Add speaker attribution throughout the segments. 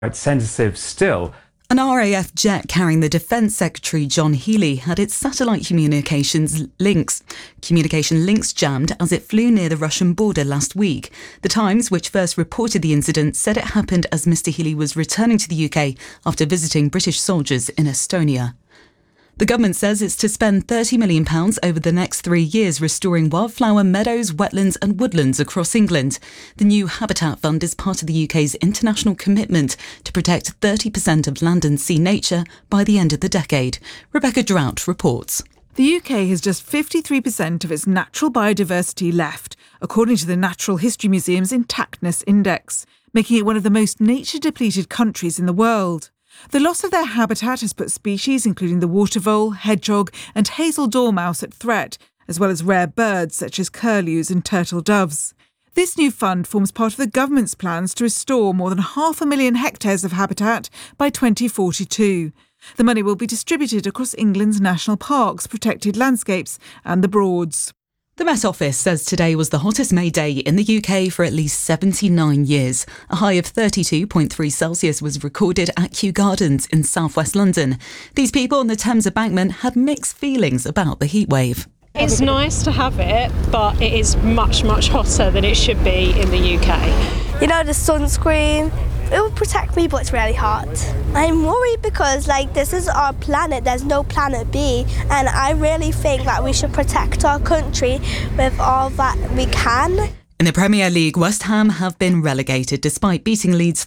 Speaker 1: It's sensitive still.
Speaker 2: An RAF jet carrying the Defence Secretary John Healey had its satellite communication links jammed as it flew near the Russian border last week. The Times, which first reported the incident, said it happened as Mr Healey was returning to the UK after visiting British soldiers in Estonia. The government says it's to spend £30 million over the next 3 years restoring wildflower meadows, wetlands and woodlands across England. The new Habitat Fund is part of the UK's international commitment to protect 30% of land and sea nature by the end of the decade. Rebecca Drought reports.
Speaker 3: The UK has just 53% of its natural biodiversity left, according to the Natural History Museum's Intactness Index, making it one of the most nature-depleted countries in the world. The loss of their habitat has put species including the water vole, hedgehog and hazel dormouse at threat, as well as rare birds such as curlews and turtle doves. This new fund forms part of the government's plans to restore more than 500,000 hectares of habitat by 2042. The money will be distributed across England's national parks, protected landscapes and the Broads.
Speaker 2: The Met Office says today was the hottest May day in the UK for at least 79 years. A high of 32.3 Celsius was recorded at Kew Gardens in southwest London. These people on the Thames embankment had mixed feelings about the heatwave.
Speaker 4: It's nice to have it, but it is much, much hotter than it should be in the UK.
Speaker 5: You know, the sunscreen, it will protect me, but it's really hot. I'm worried because, this is our planet, there's no planet B, and I really think that we should protect our country with all that we can.
Speaker 2: In the Premier League, West Ham have been relegated despite beating Leeds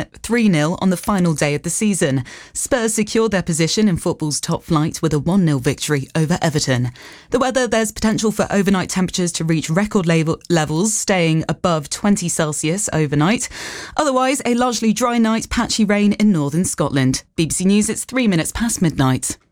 Speaker 2: 3-0 on the final day of the season. Spurs secured their position in football's top flight with a 1-0 victory over Everton. The weather, there's potential for overnight temperatures to reach record levels, staying above 20 Celsius overnight. Otherwise, a largely dry night, patchy rain in northern Scotland. BBC News, it's 3 minutes past midnight.